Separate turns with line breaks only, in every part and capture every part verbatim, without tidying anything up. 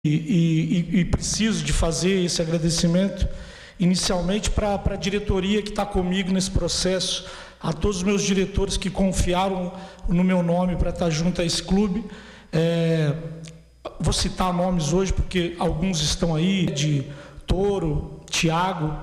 E, e, e preciso de fazer esse agradecimento inicialmente para a diretoria que está comigo nesse processo, a todos os meus diretores que confiaram no meu nome para estar junto a esse clube. É, vou citar nomes hoje porque alguns estão aí, de Toro, Tiago,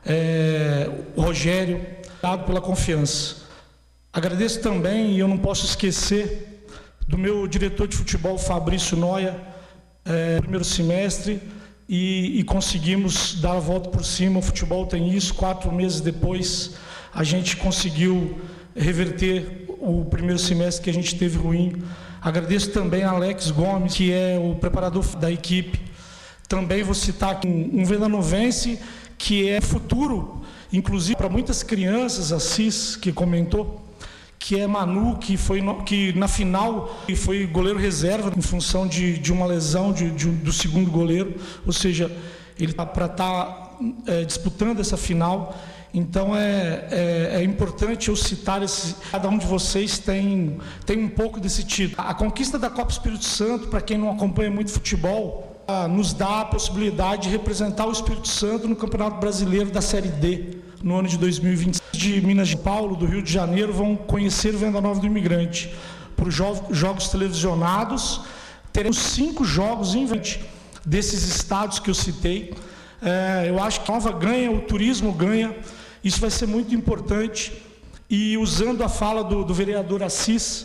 é, Rogério, obrigado pela confiança. Agradeço também, e eu não posso esquecer, do meu diretor de futebol, Fabrício Noia, É, primeiro semestre, e, e conseguimos dar a volta por cima. O futebol tem isso. Quatro meses depois a gente conseguiu reverter o primeiro semestre que a gente teve ruim. Agradeço também a Alex Gomes, que é o preparador da equipe. Também vou citar aqui um, um vendanovense que é futuro, inclusive para muitas crianças, a Cis, que comentou, que é Manu, que, foi no, que na final foi goleiro reserva em função de, de uma lesão de, de, do segundo goleiro, ou seja, ele está para estar é, disputando essa final. Então é, é, é importante eu citar esse, cada um de vocês tem, tem um pouco desse título. A conquista da Copa Espírito Santo, para quem não acompanha muito futebol, nos dá a possibilidade de representar o Espírito Santo no Campeonato Brasileiro da Série D, no ano de dois mil e vinte. De Minas de Paulo, do Rio de Janeiro, vão conhecer o Venda Nova do Imigrante. Por jogos televisionados, teremos cinco jogos em vinte desses estados que eu citei. É, eu acho que a Nova ganha, o turismo ganha, isso vai ser muito importante. E usando a fala do, do vereador Assis,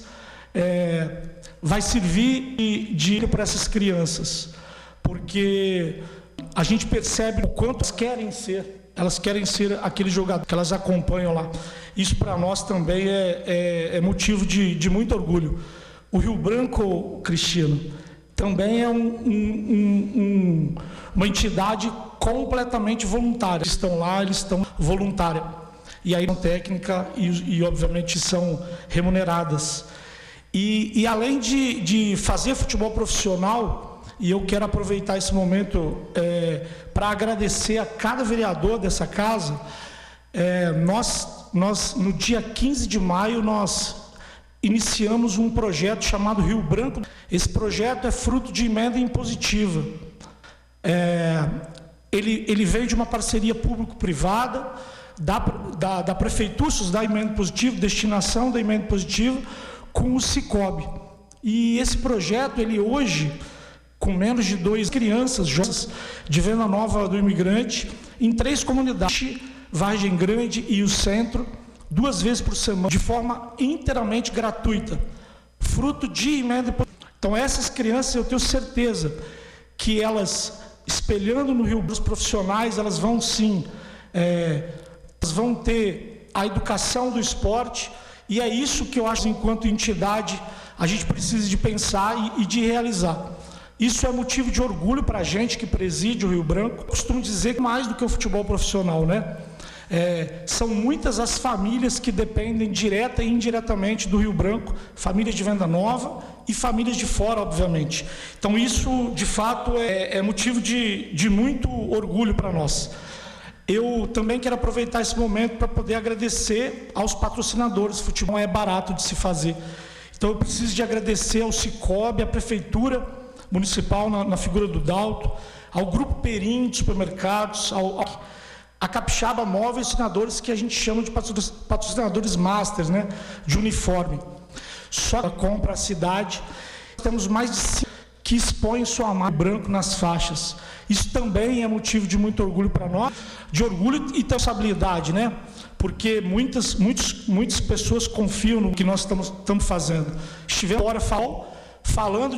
é, vai servir de dica para essas crianças, porque a gente percebe o quanto elas querem ser. Elas querem ser aquele jogador que elas acompanham lá. Isso para nós também é, é, é motivo de, de muito orgulho. O Rio Branco, Cristiano, também é um, um, um, uma entidade completamente voluntária. Eles estão lá, eles estão voluntários. E aí, técnica e, e obviamente, são remuneradas. E, e além de, de fazer futebol profissional, e eu quero aproveitar esse momento é, para agradecer a cada vereador dessa casa. É, nós, nós, no dia quinze de maio, nós iniciamos um projeto chamado Rio Branco. Esse projeto é fruto de emenda impositiva. É, ele, ele veio de uma parceria público-privada, da, da, da Prefeitura, da emenda impositiva, destinação da emenda impositiva, com o Cicobi. E esse projeto, ele hoje, com menos de dois crianças, jovens de Venda Nova do Imigrante, em três comunidades, Vargem Grande e o Centro, duas vezes por semana, de forma inteiramente gratuita, fruto de emenda. Então, essas crianças, eu tenho certeza que elas, espelhando no Rio dos profissionais, elas vão sim, é, elas vão ter a educação do esporte, e é isso que eu acho, enquanto entidade, a gente precisa de pensar e, e de realizar. Isso é motivo de orgulho para a gente que preside o Rio Branco. Eu costumo dizer que mais do que o futebol profissional, né? É, são muitas as famílias que dependem direta e indiretamente do Rio Branco, famílias de Venda Nova e famílias de fora, obviamente. Então isso, de fato, é, é motivo de, de muito orgulho para nós. Eu também quero aproveitar esse momento para poder agradecer aos patrocinadores. O futebol é barato de se fazer. Então eu preciso de agradecer ao Cicobi, à Prefeitura Municipal, na, na figura do Dalto, ao Grupo Perim de supermercados, ao, ao, a Capixaba Móveis Assinadores, que a gente chama de patrocinadores masters, né, de uniforme. Só a compra a cidade, temos mais de cinco que expõem sua marca branco nas faixas. Isso também é motivo de muito orgulho para nós, de orgulho e responsabilidade, né? Porque muitas, muitos, muitas pessoas confiam no que nós estamos, estamos fazendo. Estivemos agora falando